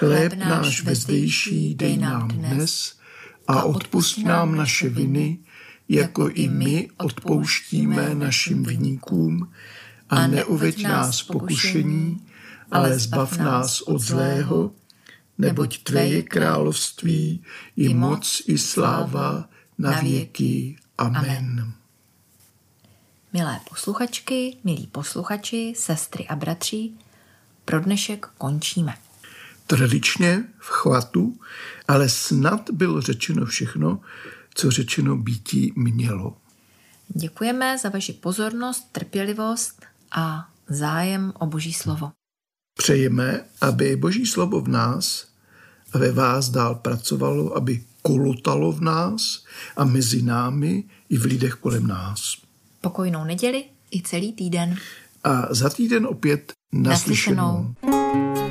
Chléb náš vezdejší dej nám dnes a odpusť nám naše viny, jako i my odpouštíme našim viníkům, a neuveď nás v pokušení, ale zbav nás od zlého, neboť tvé je království, i moc, i sláva, na věky. Amen. Milé posluchačky, milí posluchači, sestry a bratři, pro dnešek končíme. Tradičně v chvatu, ale snad bylo řečeno všechno, co řečeno býti mělo. Děkujeme za vaši pozornost, trpělivost a zájem o Boží slovo. Přejeme, aby Boží slovo v nás a ve vás dál pracovalo, aby kolotalo v nás a mezi námi i v lidech kolem nás. Pokojnou neděli i celý týden. A za týden opět naslyšenou.